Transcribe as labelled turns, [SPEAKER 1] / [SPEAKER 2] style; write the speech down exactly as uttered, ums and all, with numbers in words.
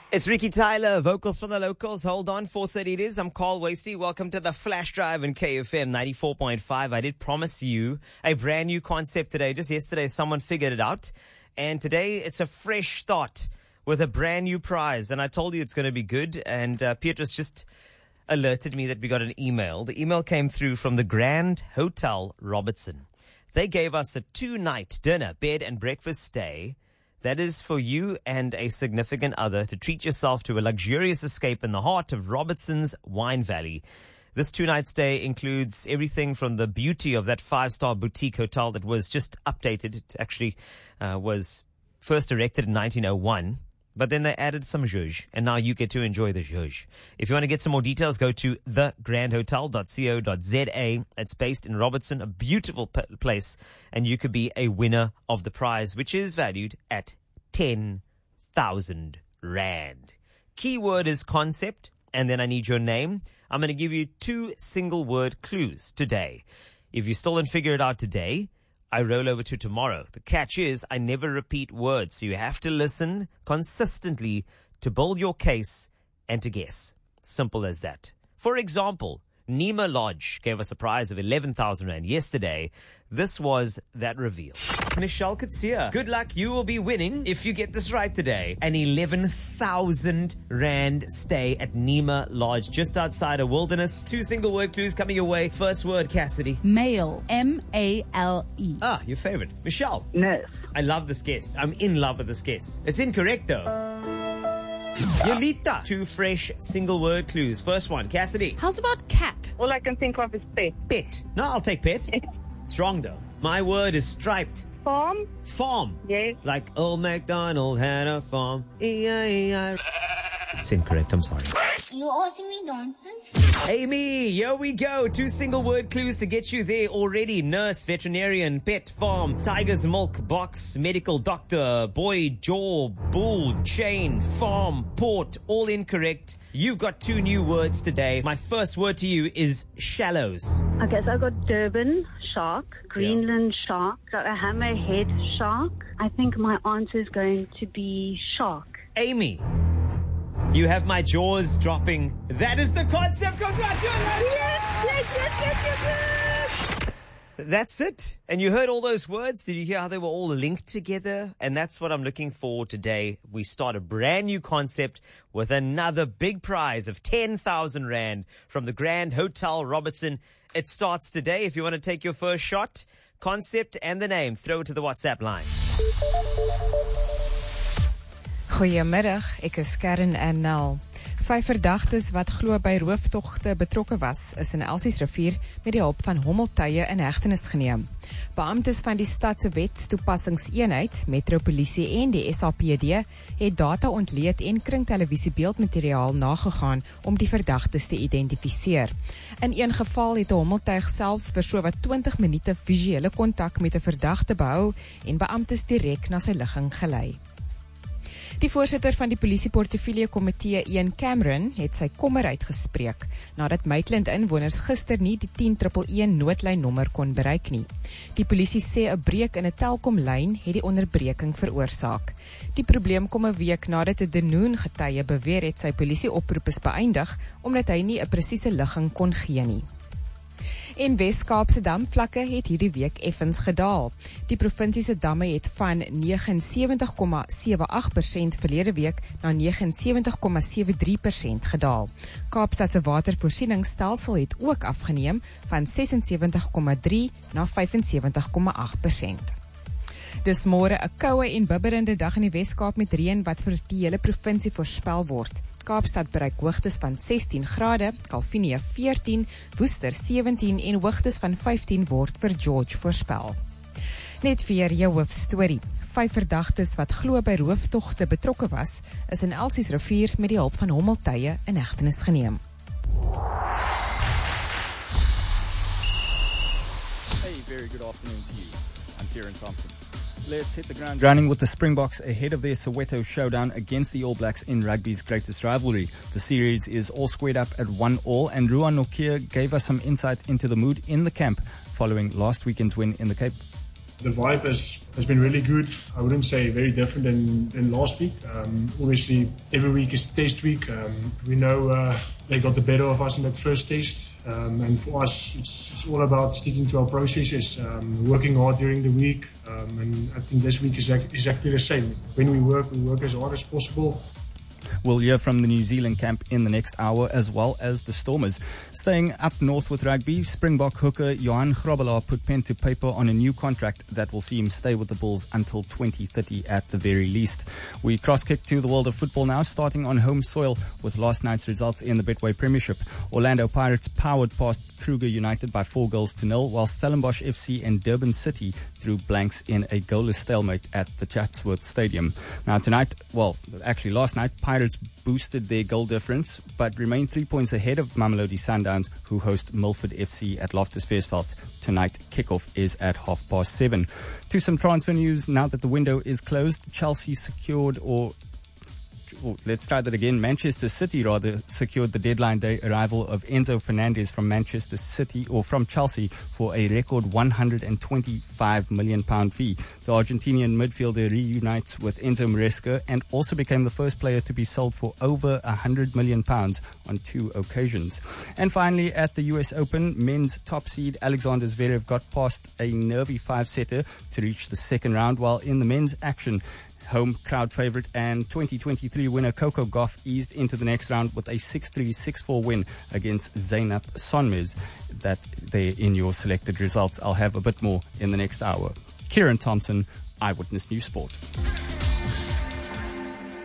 [SPEAKER 1] It's Ricky Tyler, vocals from the locals. Hold on, four thirty it is. I'm Carl Wasey. Welcome to the Flash Drive in K F M ninety-four point five. I did promise you a brand new concept today. Just yesterday, someone figured it out. And today, it's a fresh start with a brand new prize. And I told you it's going to be good. And uh, Petrus just alerted me that we got an email. The email came through from the Grand Hotel Robertson. They gave us a two-night dinner, bed and breakfast stay. That is for you and a significant other to treat yourself to a luxurious escape in the heart of Robertson's Wine Valley. This two-night stay includes everything from the beauty of that five-star boutique hotel that was just updated. It actually uh, was first erected in nineteen oh one, but then they added some zhuzh, and now you get to enjoy the zhuzh. If you want to get some more details, go to the grand hotel dot co dot za. It's based in Robertson, a beautiful p- place, and you could be a winner of the prize, which is valued at ten thousand rand. Keyword is concept, and then I need your name. I'm going to give you two single-word clues today. If you still don't figure it out today, I roll over to tomorrow. The catch is I never repeat words, so you have to listen consistently to build your case and to guess. Simple as that. For example, Nima Lodge gave us a prize of eleven thousand rand yesterday. This was that reveal. Michelle Katsia, good luck. You will be winning, if you get this right today, an eleven thousand rand stay at Nima Lodge, just outside of Wilderness. Two single word clues coming your way. First word, Cassidy.
[SPEAKER 2] Male. M A L E.
[SPEAKER 1] Ah, your favorite. Michelle.
[SPEAKER 3] Nurse.
[SPEAKER 1] I love this guess. I'm in love with this guess. It's incorrect, though. Yolita. Two fresh single word clues. First one, Cassidy.
[SPEAKER 2] How's about cat?
[SPEAKER 3] All I can think of is pet.
[SPEAKER 1] Pet. No, I'll take pet. It's wrong, though. My word is striped.
[SPEAKER 3] Farm.
[SPEAKER 1] Farm.
[SPEAKER 3] Yes.
[SPEAKER 1] Like old MacDonald had a farm. E I E I. It's incorrect. I'm sorry.
[SPEAKER 4] You're asking me nonsense?
[SPEAKER 1] Amy, here we go. Two single word clues to get you there already. Nurse, veterinarian, pet, farm, tiger's milk, box, medical doctor, boy, jaw, bull, chain, farm, port, all incorrect. You've got two new words today. My first word to you is shallows.
[SPEAKER 5] Okay, so I got Durban shark, Greenland yeah. shark, so a hammerhead shark. I think my answer is going to be shark.
[SPEAKER 1] Amy, you have my jaws dropping. That is the concept. Congratulations!
[SPEAKER 5] Yes, yes, yes, yes, yes, yes.
[SPEAKER 1] That's it. And you heard all those words. Did you hear how they were all linked together? And that's what I'm looking for today. We start a brand new concept with another big prize of ten thousand rand from the Grand Hotel Robertson. It starts today. If you want to take your first shot, concept and the name, throw it to the WhatsApp line.
[SPEAKER 6] Goeiemiddag, ek is Karen en Nel. Vyf verdagtes wat glo by rooftogte betrokke was, is in Elsies rivier met die hulp van hommeltuie in hegtenis geneem. Beamptes van die stad se wetstoepassingseenheid, Metropolisie en die S A P D het data ontleed en kringtelevisie beeldmateriaal nagegaan om die verdagtes te identifiseer. In een geval het 'n hommeltuig selfs vir sowat twintig minute visuele kontak met 'n verdagte behou en beamptes direk na sy ligging gelei. Die voorsitter van die polisieportefeulje komitee Ian Cameron het sy kommer uitgespreek nadat Maitland inwoners gister nie die tien een een een noodlynnommer kon bereik nie. Die polisie sê 'n breek in 'n Telkom-lyn het die onderbreking veroorsaak. Die probleem kom 'n week nadat 'n Denoon getuie beweer het sy polisieoproep is beëindig omdat hy nie 'n presiese ligging kon gee nie. En Wes-Kaapse damvlakke het hierdie week effens gedaal. Die provinsie se damme het van negenensewentig komma sewe agt persent verlede week na negenensewentig komma sewe drie persent gedaal. Kaapstad se watervoorsieningsstelsel het ook afgeneem van sesensewentig komma drie na vyfensewentig komma agt persent. Dis môre 'n koue en bibberende dag in die Wes-Kaap met reën wat vir die hele provinsie voorspel word. Kaapstad bereik hoogtes van sestien grade, Kalvinia veertien, Woester sewentien en hoogtes van vyftien word vir George voorspel. Net weer jou hoofstorie. Vyf verdagtes wat glo by rooftogte betrokke was, is in Elsies rivier met die hulp van hommeltuie in hegtenis geneem.
[SPEAKER 7] Hey, very good afternoon to you. I'm Kieran Thompson. Let's hit the ground running with the Springboks ahead of their Soweto showdown against the All Blacks in rugby's greatest rivalry. The series is all squared up at one all, and Ruan Nokia gave us some insight into the mood in the camp following last weekend's win in the Cape.
[SPEAKER 3] The vibe has, has been really good. I wouldn't say very different than, than last week. Um, obviously, every week is test week. Um, we know uh, they got the better of us in that first test. Um, and for us, it's, it's all about sticking to our processes, um, working hard during the week. Um, and I think this week is exactly the same. When we work, we work as hard as possible.
[SPEAKER 7] We'll hear from the New Zealand camp in the next hour, as well as the Stormers. Staying up north with rugby, Springbok hooker Johan Grobelaar put pen to paper on a new contract that will see him stay with the Bulls until twenty thirty at the very least. We cross-kick to the world of football now, starting on home soil with last night's results in the Betway Premiership. Orlando Pirates powered past Kruger United by four goals to nil, while Stellenbosch F C and Durban City drew blanks in a goalless stalemate at the Chatsworth Stadium. Now tonight, well, actually last night, Pirates boosted their goal difference, but remain three points ahead of Mamelodi Sundowns, who host Milford F C at Loftus Versfeld. Tonight, kickoff is at half past seven. To some transfer news, now that the window is closed, Chelsea secured or Oh, let's try that again. Manchester City, rather, secured the deadline day arrival of Enzo Fernandez from Manchester City, or from Chelsea, for a record one hundred twenty-five million pound fee. The Argentinian midfielder reunites with Enzo Maresca and also became the first player to be sold for over one hundred million pounds on two occasions. And finally, at the U S Open, men's top seed Alexander Zverev got past a nervy five-setter to reach the second round, while in the men's action, home crowd favourite and twenty twenty-three winner Coco Gauff eased into the next round with a six three, six four win against Zeynep Sonmez. That there in your selected results. I'll have a bit more in the next hour. Kieran Thompson, Eyewitness News Sport.